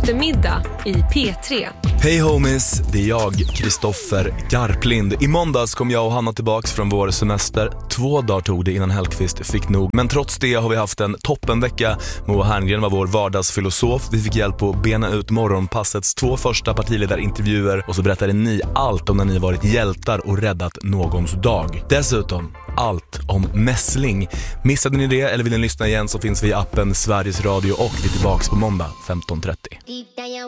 eftermiddag i P3. Hej homies, det är jag, Kristoffer Garplind. I måndags kom jag och Hanna tillbaks från vår semester. 2 dagar tog det innan Hellqvist fick nog. Men trots det har vi haft en toppenvecka. Moa Herngren var vår vardagsfilosof. Vi fick hjälp att bena ut morgonpassets 2 första partiledarintervjuer. Och så berättade ni allt om när ni varit hjältar och räddat någons dag. Dessutom allt om mässling. Missade ni det eller vill ni lyssna igen så finns vi i appen Sveriges Radio och vi är tillbaks på måndag 15:30.